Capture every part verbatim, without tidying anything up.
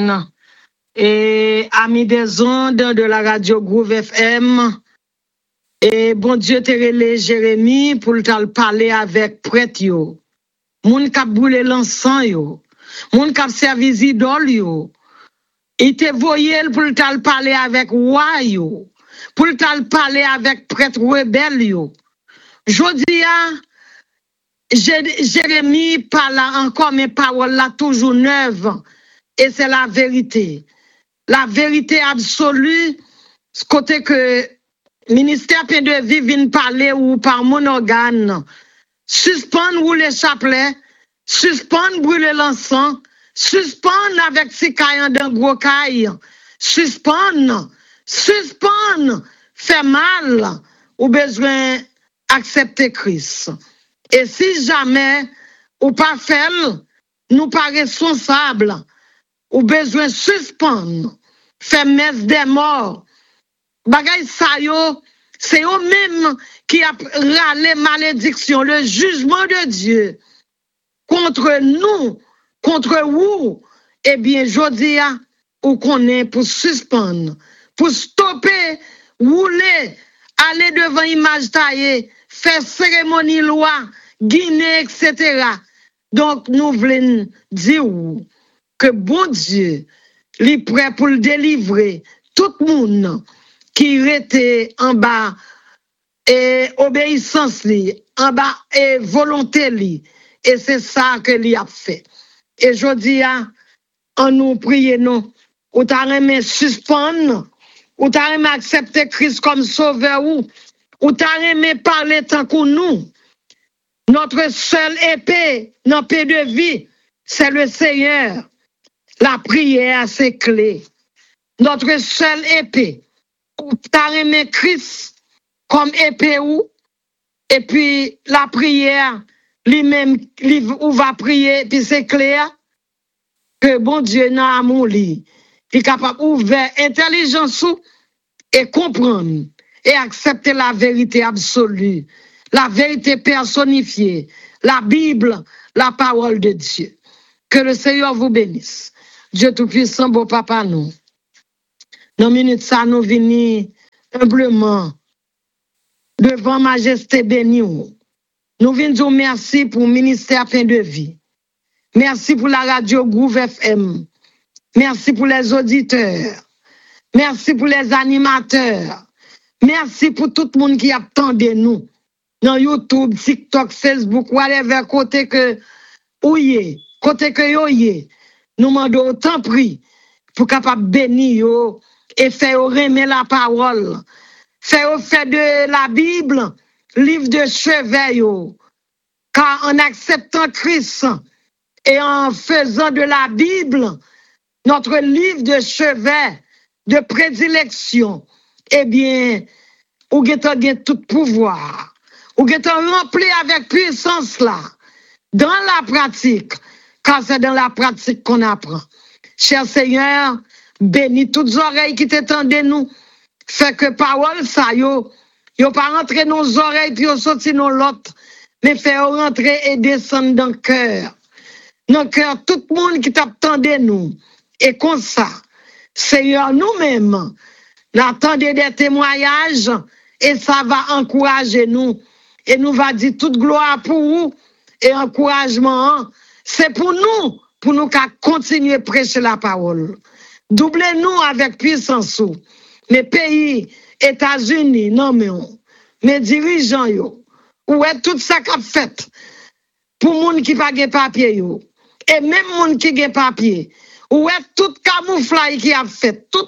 et amis des ondes de la radio Groove F M. Et bon Dieu te relé Jérémie pour te parler avec prêtre yo. Moun k'ap brûler l'encens yo. Moun k'ap servi idole yo. Il te voyé pour te parler avec roi yo. Pour te parler avec prêtre rebelle yo. Jodia Jérémie parle encore mes paroles là toujours neuves et c'est la vérité. La vérité absolue, ce côté que ministère Pain de Vie vient parler ou par mon organe, suspendre ou les chapelets, suspendre brûler l'encens, suspendre avec ses cailles dans gros cailles, suspendre, suspendre, fait mal, ou besoin accepter Christ. Et si jamais ou pas fait, nous pas responsables, ou besoin suspendre, faire messe des morts. Bagay sa yo, c'est eux même qui a râlé malédiction, le jugement de Dieu contre nous, contre vous. Eh bien, je dis à ou qu'on est pour suspendre, pour stopper, rouler, aller devant image taillée, faire cérémonie loi, Guinée, et cetera. Donc, nous voulons dire que bon Dieu, il est prêt pour le délivrer. Tout le monde qui était en bas et obéissance li, en bas et volonté li, et c'est ça que lui a fait. Et je dis à en nous prier nous, ou t'as aimé suspendre, ou t'as aimé accepter Christ comme sauveur ou, ou t'as aimé parler tant que nous. Notre seule épée, notre paix de vie, c'est le Seigneur. La prière, c'est clé. Notre seule épée, ou t'as aimé Christ comme épée ou, et puis la prière, lui-même, lui, ou va prier, puis c'est clair que bon Dieu n'a amour li, il est capable d'ouvrir intelligence et comprendre et accepter la vérité absolue, la vérité personnifiée, la Bible, la parole de Dieu. Que le Seigneur vous bénisse. Dieu Tout-Puissant, beau papa, nous. Dans minutes, ça nous venons humblement devant Majesté bénie. Nous venons dire merci pour le ministère Pain de Vie. Merci pour la radio Groove F M. Merci pour les auditeurs. Merci pour les animateurs. Merci pour tout le monde qui attend de nous. Dans YouTube, TikTok, Facebook, whatever, côté que ouye, côté que yoye. Nous demandons autant prix pour capable bénir yo et faire remettre la parole. Faire faire de la Bible livre de chevet yo. Car en acceptant Christ et en faisant de la Bible notre livre de chevet de prédilection, eh bien, ou getan gen tout pouvoir, ou getan rempli avec puissance là, dans la pratique, car c'est dans la pratique qu'on apprend. Cher Seigneur, bénis toutes les oreilles qui t'étendent nous, fait que parole ça yo, yo pas rentrer dans nos oreilles puis yo sorti dans l'autre, mais fait rentrer et descendre dans le cœur. Dans le cœur, tout le monde qui t'attendait nous. Et comme ça, Seigneur, nous-mêmes, nous attendons des témoignages et ça va encourager nous. Et nous va dire toute gloire pour vous et encouragement. C'est pour nous, pour nous continuer à prêcher la parole. Doublez-nous avec puissance. Les pays, États-Unis, non mais on, mes dirigeants, yo, où est tout ça qu'a fait pour les gens qui n'ont pas de papier, yo. Et même les gens qui ont des papiers. Où est tout camouflage qui a fait, tout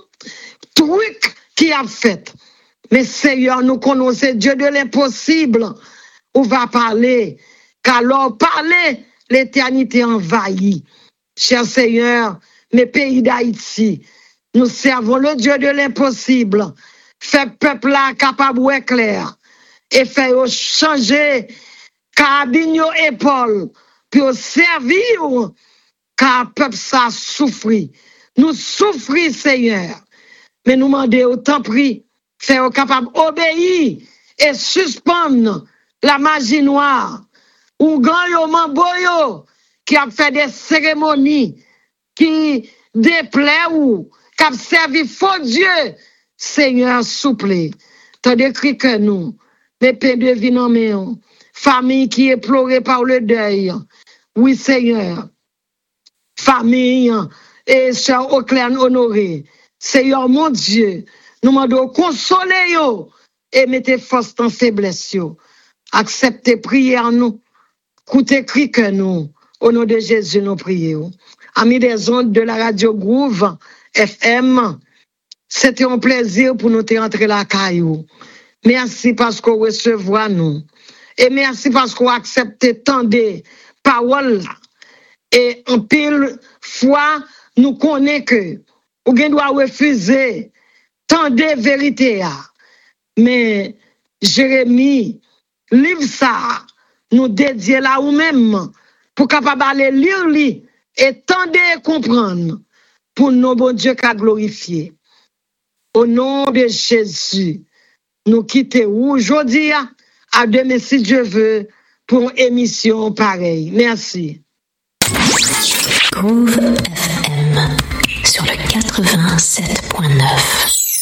truc qui a fait. Mais Seigneur, nous connaissons Dieu de l'impossible. On va parler, car alors parler, l'éternité envahit. Cher Seigneur, mes pays d'Haïti, nous servons le Dieu de l'impossible. Fait peuple là capable ou clair. Et fait changer carabine épaule, puis servir. Car peuple ça souffrit. Nous souffrit, Seigneur. Mais nous demandons autant prix, faire capable d'obéir et suspendre la magie noire. Ou grand yo mamboyo qui a fait des cérémonies, qui déplaît ou cap servi faux Dieu, Seigneur, souple. T'as décrit que nous, les pains de vie en main, famille qui est pleurée par le deuil. Oui, Seigneur. Famille et sœur Auclair honoré. Seigneur, mon Dieu, nous demandons consoler yo et mettez force dans faiblesse yo. Acceptez prière nous. Écoutez cri que nous. Au nom de Jésus, nous prions. Amis des ondes de la radio Groove F M, c'était un plaisir pour nous entrer la caillou. Merci parce qu'on recevoir nous. Et merci parce qu'on accepte tant de paroles. Et en pile fois, nous connaissons que ou gen doit refuser tant de vérités. Mais Jérémie, livre ça, nous dédier là ou même pour capable aller lire lui et tendre et comprendre pour nos bon Dieu qu'a glorifié. Au nom de Jésus, nous quittons aujourd'hui à demain si Dieu veut pour une émission pareille. Merci. Groove F M sur le quatre-vingt-sept point neuf.